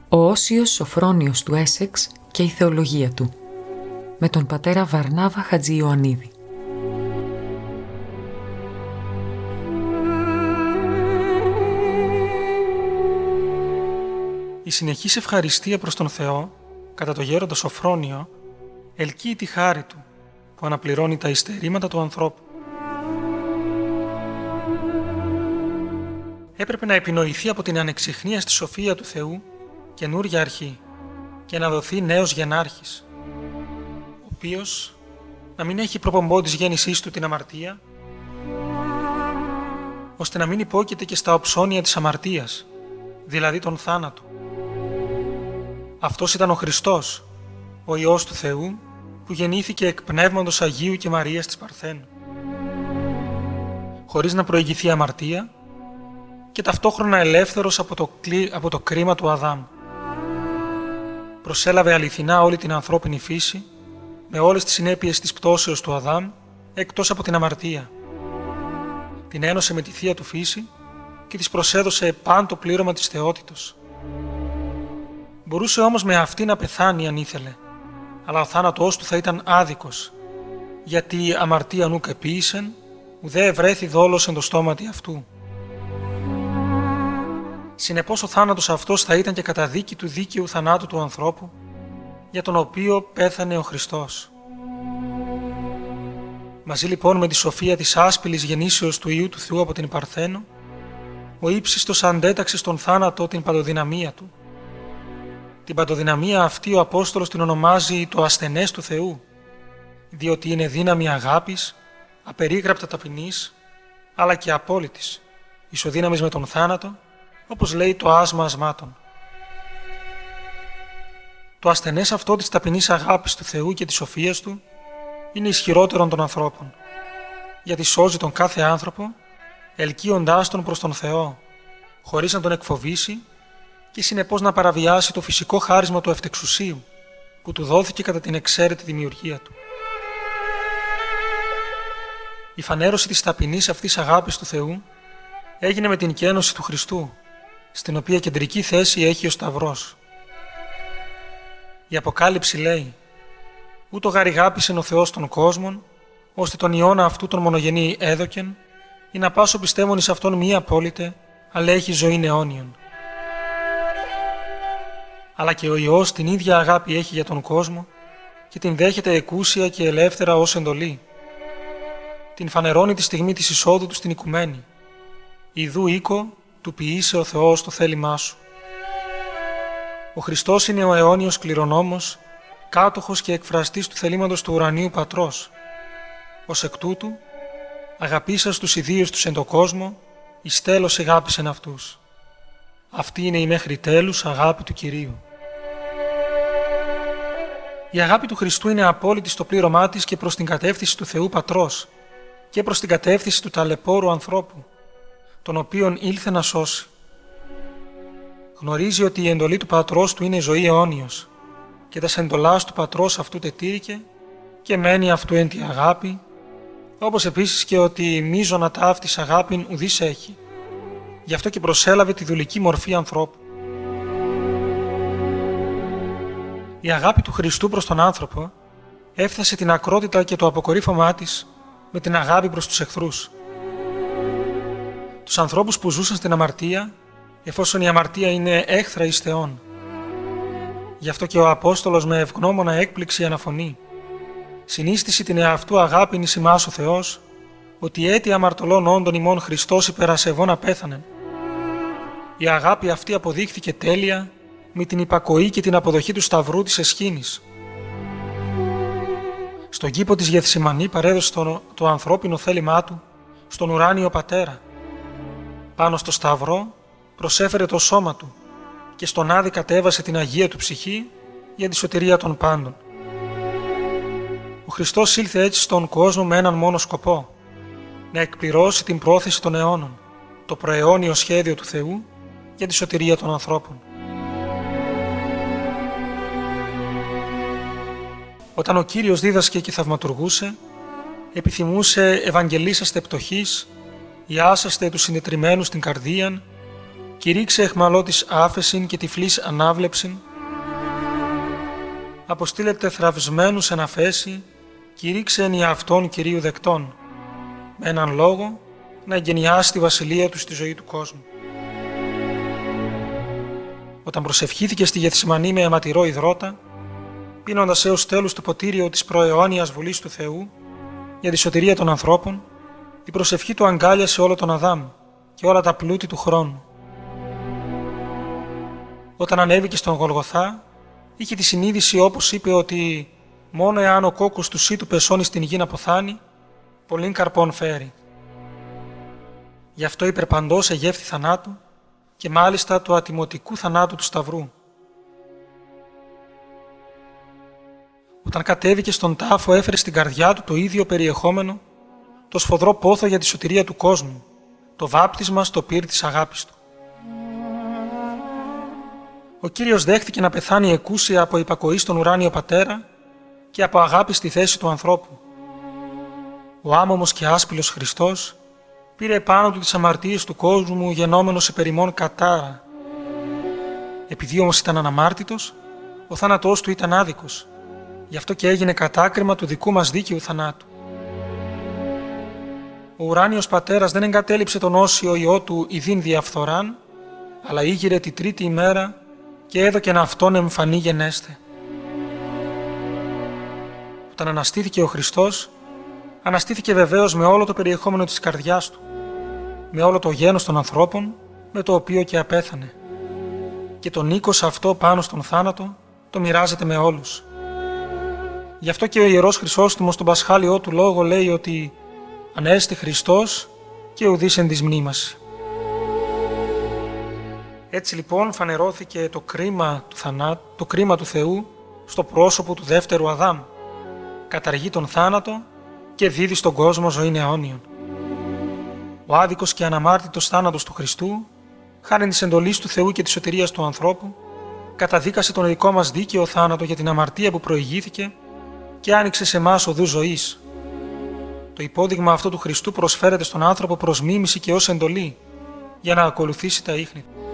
Ο Όσιος Σοφρόνιος του Έσεξ και η θεολογία του, με τον πατέρα Βαρνάβα Χατζη-Ιωαννίδη. Η συνεχής ευχαριστία προς τον Θεό, κατά το γέροντα Σοφρόνιο, ελκύει τη χάρη Του, που αναπληρώνει τα υστερήματα του ανθρώπου. Έπρεπε να επινοηθεί από την ανεξιχνία στη σοφία του Θεού καινούρια αρχή και να δοθεί νέος γενάρχης, ο οποίος να μην έχει προπομπό της γέννησής του την αμαρτία, ώστε να μην υπόκειται και στα οψώνια της αμαρτίας, δηλαδή τον θάνατο. Αυτός ήταν ο Χριστός, ο Υιός του Θεού, που γεννήθηκε εκ Πνεύματος Αγίου και Μαρίας της Παρθένου, χωρίς να προηγηθεί αμαρτία και ταυτόχρονα ελεύθερος από το κρίμα του Αδάμ. Προσέλαβε αληθινά όλη την ανθρώπινη φύση, με όλες τις συνέπειες της πτώσεως του Αδάμ, εκτός από την αμαρτία. Την ένωσε με τη θεία του φύση και της προσέδωσε παν το πλήρωμα της θεότητος. Μπορούσε όμως με αυτή να πεθάνει αν ήθελε, αλλά ο θάνατός του θα ήταν άδικος, γιατί αμαρτία νουκ επίησεν, ουδέ ευρέθη δόλος εν το στόματι αυτού. Συνεπώς ο θάνατος αυτός θα ήταν και καταδίκη του δίκαιου θανάτου του ανθρώπου, για τον οποίο πέθανε ο Χριστός. Μαζί λοιπόν με τη σοφία της άσπηλης γεννήσεως του Υιού του Θεού από την Παρθένο, ο ύψιστος αντέταξε στον θάνατο την παντοδυναμία του. Την παντοδυναμία αυτή ο Απόστολος την ονομάζει το ασθενές του Θεού, διότι είναι δύναμη αγάπης, απερίγραπτα ταπεινής, αλλά και απόλυτης, ισοδύναμης με τον θάνατο, όπως λέει το άσμα ασμάτων. Το ασθενές αυτό της ταπεινής αγάπης του Θεού και της σοφίας Του είναι ισχυρότερον των ανθρώπων, γιατί σώζει τον κάθε άνθρωπο, ελκύοντάς τον προς τον Θεό, χωρίς να τον εκφοβήσει και συνεπώς να παραβιάσει το φυσικό χάρισμα του ευτεξουσίου, που του δόθηκε κατά την εξαίρετη δημιουργία του. Η φανέρωση της ταπεινής αυτής αγάπης του Θεού έγινε με την καίνωση του Χριστού, στην οποία κεντρική θέση έχει ο Σταυρός. Η Αποκάλυψη λέει «Ούτω γαρηγάπησεν ο Θεός των κόσμων, ώστε τον Υιώνα αυτού τον μονογενή έδωκεν, ή να πάσω πιστεύων εις αυτόν μη απόλυτε, αλλά έχει ζωήν αιώνιον». Αλλά και ο Υιός την ίδια αγάπη έχει για τον κόσμο και την δέχεται εκούσια και ελεύθερα ως εντολή. Την φανερώνει τη στιγμή της εισόδου του στην οικουμένη. «Ιδού οίκο, του ποιήσε ο Θεός το θέλημά σου». Ο Χριστός είναι ο αιώνιος κληρονόμος, κάτοχος και εκφραστής του θελήματος του ουρανίου Πατρός. Ως εκ τούτου, αγαπήσας τους ιδίους τους εν το κόσμο, εις τέλος αγάπησεν αυτούς. Αυτή είναι η μέχρι τέλους αγάπη του Κυρίου. Η αγάπη του Χριστού είναι απόλυτη στο πλήρωμά της και προς την κατεύθυνση του Θεού Πατρός και προς την κατεύθυνση του ταλαιπώρου ανθρώπου, τον οποίον ήλθε να σώσει. Γνωρίζει ότι η εντολή του Πατρός του είναι ζωή αιώνιος και τας εντολάς του Πατρός αυτού τετήρηκε και μένει αυτού εν τη αγάπη, όπως επίσης και ότι μείζωνα ταύτης αγάπην ουδής έχει. Γι' αυτό και προσέλαβε τη δουλική μορφή ανθρώπου. Η αγάπη του Χριστού προς τον άνθρωπο έφτασε την ακρότητα και το αποκορύφωμά της με την αγάπη προς τους εχθρούς. Τους ανθρώπους που ζούσαν στην αμαρτία, εφόσον η αμαρτία είναι έχθρα εις Θεόν. Γι' αυτό και ο Απόστολος με ευγνώμονα έκπληξη αναφωνεί «Συνίστηση την εαυτού αγάπην εις ημάς ο Θεός, ότι έτη αμαρτωλών όντων ημών Χριστός υπερασεβών απέθανεν». Η αγάπη αυτή αποδείχθηκε τέλεια με την υπακοή και την αποδοχή του Σταυρού της Εσχήνης. Στον κήπο της Γεθσιμανή παρέδωσε το ανθρώπινο θέλημά του στον ουράνιο Πατέρα. Πάνω στο Σταυρό προσέφερε το σώμα του και στον Άδη κατέβασε την Αγία του ψυχή για τη σωτηρία των πάντων. Ο Χριστός ήλθε έτσι στον κόσμο με έναν μόνο σκοπό, να εκπληρώσει την πρόθεση των αιώνων, το προαιώνιο σχέδιο του Θεού για τη σωτηρία των ανθρώπων. Όταν ο Κύριος δίδασκε και θαυματουργούσε, επιθυμούσε ευαγγελίσαστε πτωχείς, ιάσαστε τους συνετριμμένους στην καρδίαν, κηρύξε εχμαλώτης άφεσιν και τυφλής ανάβλεψιν, αποστήλετε θραυσμένους εν αφέση, κηρύξε εν αυτόν Κυρίου δεκτών, με έναν λόγο να εγκαινιάσει τη βασιλεία του στη ζωή του κόσμου. Όταν προσευχήθηκε στη Γεθσιμανή με αιματηρό υδρότα, πίνοντας έως τέλους το ποτήριο της προαιώνιας βουλής του Θεού για τη σωτηρία των ανθρώπων, η προσευχή του αγκάλιασε όλο τον Αδάμ και όλα τα πλούτη του χρόνου. Όταν ανέβηκε στον Γολγοθά, είχε τη συνείδηση, όπως είπε, ότι μόνο εάν ο κόκκος του σύτου πεσώνει στην γη να ποθάνει, πολλήν καρπών φέρει. Γι' αυτό υπερπαντός εγεύθη θανάτου και μάλιστα του ατιμωτικού θανάτου του Σταυρού. Όταν κατέβηκε στον τάφο, έφερε στην καρδιά του το ίδιο περιεχόμενο, το σφοδρό πόθο για τη σωτηρία του κόσμου, το βάπτισμα στο πύρ της αγάπης του. Ο Κύριος δέχτηκε να πεθάνει εκούσια από υπακοή στον ουράνιο Πατέρα και από αγάπη στη θέση του ανθρώπου. Ο άμωμος και άσπυλος Χριστός πήρε επάνω του τις αμαρτίες του κόσμου γενόμενος επερημών κατάρα. Επειδή όμως ήταν αναμάρτητος, ο θάνατός του ήταν άδικος, γι' αυτό και έγινε κατάκριμα του δικού μας δίκαιου θανάτου. Ο ουράνιος Πατέρας δεν εγκατέλειψε τον όσιο Υιό του ιδίν διαφθοράν, αλλά ήγηρε τη τρίτη ημέρα και έδωκεν αυτόν εμφανή γενέσθε. Όταν αναστήθηκε ο Χριστός, αναστήθηκε βεβαίως με όλο το περιεχόμενο της καρδιάς του, με όλο το γένος των ανθρώπων, με το οποίο και απέθανε. Και το νίκος αυτό πάνω στον θάνατο το μοιράζεται με όλους. Γι' αυτό και ο Ιερός Χρυσόστομος στον Πασχάλιό του λόγο λέει ότι «Ανέστη Χριστός και ουδής εν της μνήμας». Έτσι λοιπόν φανερώθηκε το κρίμα του θανάτου, το κρίμα του Θεού στο πρόσωπο του δεύτερου Αδάμ. Καταργεί τον θάνατο και δίδει στον κόσμο ζωήν αιώνιον. Ο άδικος και αναμάρτητος θάνατος του Χριστού, χάρη της εντολής του Θεού και της σωτηρίας του ανθρώπου, καταδίκασε τον δικό μας δίκαιο θάνατο για την αμαρτία που προηγήθηκε και άνοιξε σε εμάς οδούς ζωής. Το υπόδειγμα αυτό του Χριστού προσφέρεται στον άνθρωπο προς μίμηση και ως εντολή, για να ακολουθήσει τα ίχνη του.